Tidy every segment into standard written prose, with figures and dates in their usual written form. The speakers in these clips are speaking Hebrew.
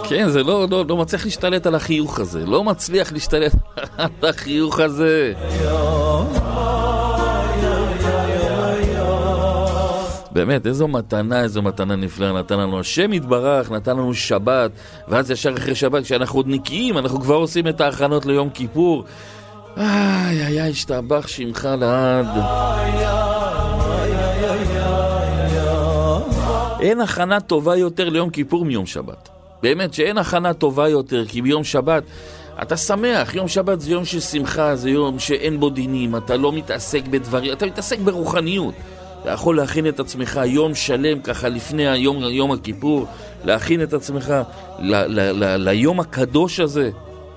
כן, זה לא מצליח להשתלט על החיוך הזה. לא מצליח להשתלט על החיוך הזה. באמת, איזו מתנה נפלאה נתן לנו. השם יתברך, נתן לנו שבת, ואז ישר אחרי שבת, כשאנחנו עוד נקיים, אנחנו כבר עושים את ההכנות ליום כיפור. איי, השתבח שמך לעד. אין הכנה טובה יותר ליום כיפור מיום שבת. באמת שאין הכנה טובה יותר, כי ביום שבת אתה שמח. יום שבת זה יום של שמחה, זה יום שאין בו דינים, אתה לא מתעסק בדברים, אתה מתעסק ברוחניות. אתה יכול להכין את עצמך יום שלם ככה לפני יום הכיפור, להכין את עצמך ליום הקדוש הזה.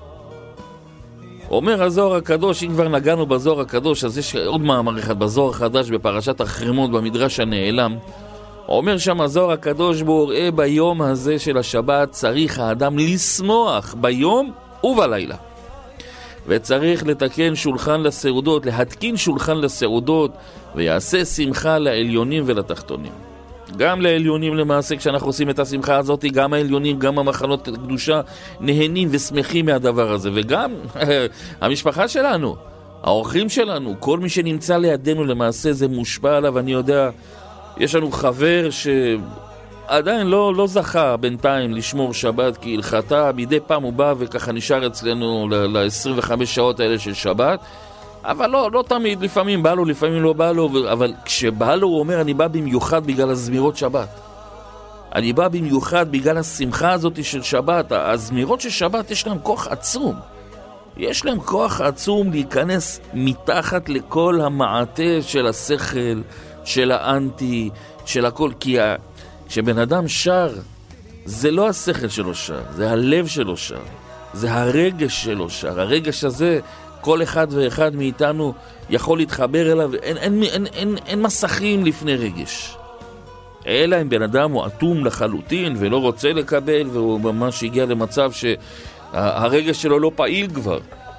אומר הזוהר הקדוש, אם כבר נגענו בזוהר הקדוש, אז יש עוד מאמר אחד בזוהר החדש בפרשת החרמות במדרש הנעלם. אומר שם הזוהר הקדוש בו, ראה ביום הזה של השבת צריך האדם לשמוח ביום ובלילה. וצריך לתקן שולחן לסעודות, להתקין שולחן לסעודות, ויעשה שמחה לעליונים ולתחתונים. גם לעליונים למעשה, כשאנחנו עושים את השמחה הזאת, גם העליונים, גם המחנות הקדושה נהנים ושמחים מהדבר הזה. וגם המשפחה שלנו, האורחים שלנו, כל מי שנמצא לידינו למעשה זה מושפע עליו. אני יודע, יש לנו חבר שעדיין לא זכה בינתיים לשמור שבת כהלכתה. מדי פעם הוא בא וככה נשאר אצלנו ל-25 שעות האלה של שבת, אבל לא תמיד, לפעמים בא לו, לפעמים לא בא לו, אבל כשבא לו הוא אומר, אני בא במיוחד בגלל הזמירות שבת. אני בא במיוחד בגלל השמחה הזאת של שבת. הזמירות של שבת יש להם כוח עצום. יש להם כוח עצום להיכנס מתחת לכל המעטה של השכל, של האנטי, של הכל. כי כשבן אדם שר, זה לא השכל שלו שר, זה הלב שלו שר, זה הרגש שלו שר. הרגש הזה, כל אחד ואחד מאיתנו יכול להתחבר אליו. אין מסכים לפני רגש. אלא אם בן אדם הוא אטום לחלוטין ולא רוצה לקבל, והוא ממש הגיע למצב שהרגש שלו לא פעיל כבר.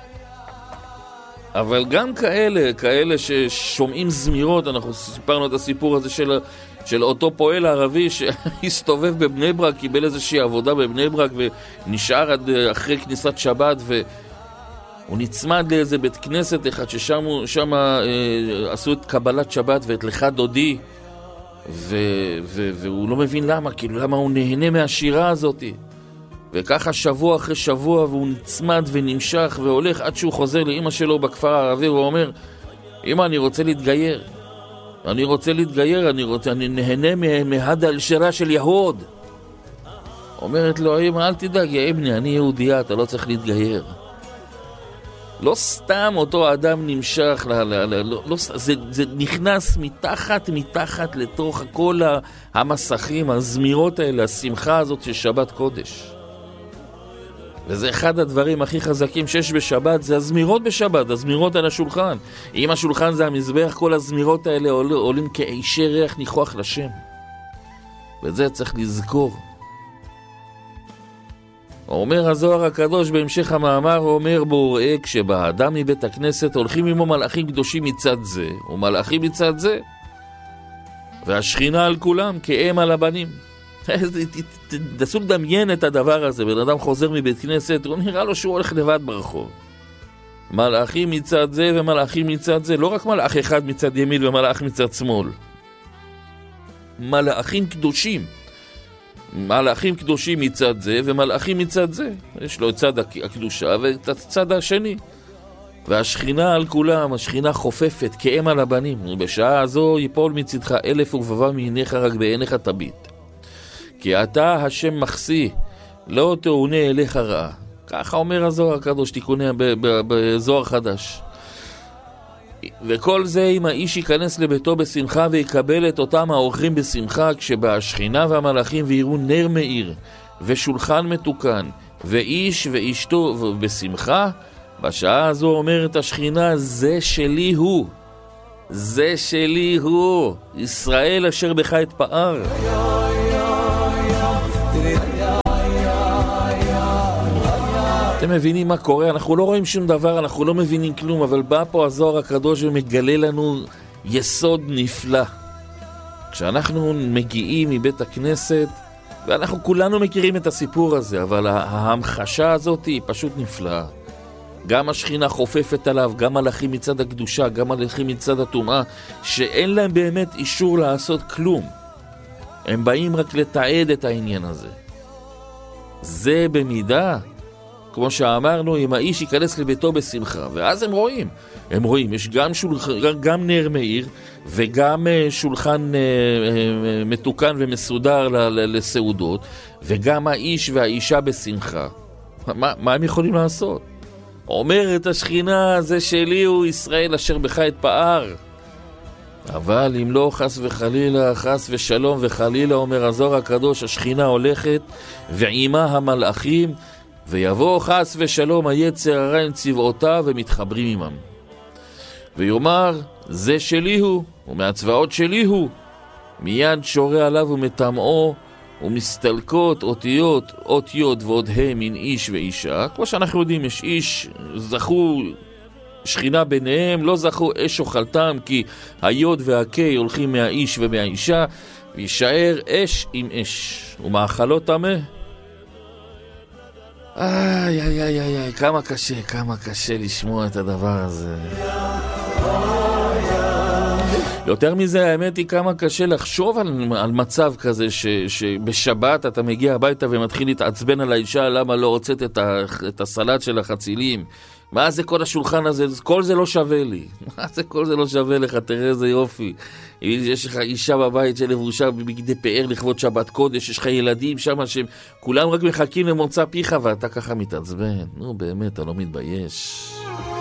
אבל גם כאלה ששומעים זמירות, אנחנו סיפרנו את הסיפור הזה של אותו פועל ערבי שהסתובב בבני ברק, קיבל איזושהי עבודה בבני ברק ונשאר עד אחרי כניסת שבת, והוא נצמד לאיזה בית כנסת אחד ששם עשו את קבלת שבת ואת לך דודי, והוא לא מבין למה הוא נהנה מהשירה הזאת. וככה שבוע אחרי שבוע, והוא נצמד ונמשך והולך עד שהוא חוזר לאמא שלו בכפר הערבי, והוא אומר, אמא, אני רוצה להתגייר, אני נהנה מהד השירה של יהוד. אומרת לו, אמא, אל תדאג, יא אבני, אני יהודיה, אתה לא צריך להתגייר. לא סתם אותו אדם נמשך, זה נכנס מתחת לתוך כל המסכים, הזמירות האלה, השמחה הזאת של שבת קודש. וזה אחד הדברים הכי חזקים שיש בשבת, זה הזמירות בשבת, הזמירות על השולחן. אם השולחן זה המזבח, כל הזמירות האלה עולים כאישי ריח ניחוח לשם. וזה צריך לזכור. אומר הזוהר הקדוש בהמשך המאמר, אומר בו, ראה, כשבא האדם מבית הכנסת, הולכים עמו מלאכים קדושים מצד זה, ומלאכים מצד זה, והשכינה על כולם, כאם על הבנים. תנסו לדמיין את הדבר הזה. בן אדם חוזר מבית כנסת, הוא נראה לו שהוא הולך לבד ברחוב. מלאכים מצד זה ומלאכים מצד זה, לא רק מלאך אחד מצד ימין ומלאך מצד שמאל. מלאכים קדושים. מלאכים קדושים מצד זה ומלאכים מצד זה. יש לו את צד הקדושה ואת הצד השני. והשכינה על כולם, השכינה חופפת כאם על הבנים. ובשעה הזו ייפול מצדך 1000 וגבבה מעיניך, רק בעיניך תביט. כי אתה השם מחסי, לא תעונה אליך רעה. ככה אומר הזוהר הקדוש, תיקוני בזוהר חדש. וכל זה אם האיש ייכנס לביתו בשמחה ויקבל את אותם האורחים בשמחה, כשבא השכינה והמלאכים ויראו נר מאיר ושולחן מתוקן ואיש ואשתו בשמחה, בשעה הזו אומרת השכינה, זה שלי הוא, זה שלי הוא, ישראל אשר בך אתפאר. אתם מבינים מה קורה? אנחנו לא רואים שום דבר, אנחנו לא מבינים כלום, אבל בא פה הזוהר הקדוש ומגלה לנו יסוד נפלא. כשאנחנו מגיעים מבית הכנסת, ואנחנו כולנו מכירים את הסיפור הזה, אבל ההמחשה הזאת היא פשוט נפלאה. גם השכינה חופפת עליו, גם מלאכים מצד הקדושה, גם מלאכים מצד הטומאה, שאין להם באמת אישור לעשות כלום. הם באים רק לתעד את העניין הזה. זה במידה, כמו שאמרנו, אם האיש ייכנס לביתו בשמחה, ואז הם רואים, יש גם נר מאיר, וגם שולחן מתוקן ומסודר לסעודות, וגם האיש והאישה בשמחה. מה הם יכולים לעשות? אומרת השכינה, זה שלי הוא ישראל אשר בך אתפאר. אבל אם לא, חס וחלילה, חס ושלום וחלילה, אומר הזוהר הקדוש, השכינה הולכת ועימה המלאכים, ויבוא חס ושלום היצר הרע עם צבאותיו ומתחברים עמם. ויאמר, זה שלי הוא, ומהצבאות שלי הוא. מיד שורה עליו ומטמאו, ומסתלקות אותיות, אות יוד ועוד ה' מן איש ואישה. כמו שאנחנו יודעים, יש איש, זכו שכינה ביניהם, לא זכו אש אוכלתם, כי היוד והקי הולכים מהאיש ומהאישה, וישאר אש עם אש, ומאכלות טמא. איי, כמה קשה לשמוע את הדבר הזה. יותר מזה, האמת היא כמה קשה לחשוב על מצב כזה שבשבת אתה מגיע הביתה ומתחיל להתעצבן על האישה למה לא הוצאת את הסלט של החצילים. מה זה כל השולחן הזה? כל זה לא שווה לי. מה זה כל זה לא שווה לך? תראה איזה יופי. יש לך אישה בבית שלבושה בבגדי פאר לכבוד שבת קודש, יש לך ילדים שם שכולם רק מחכים למוצא פיך ואתה ככה מתעצבן. נו באמת, אתה לא מתבייש.